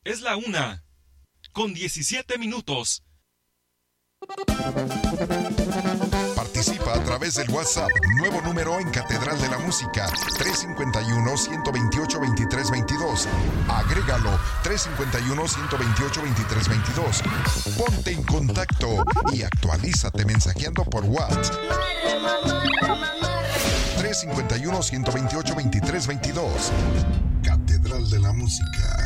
Es la 1:17. Participa a través del WhatsApp, nuevo número en Catedral de la Música, 351-128-2322. Agrégalo, 351-128-2322. Ponte en contacto y actualízate mensajeando por WhatsApp. 351-128-2322. Catedral de la Música.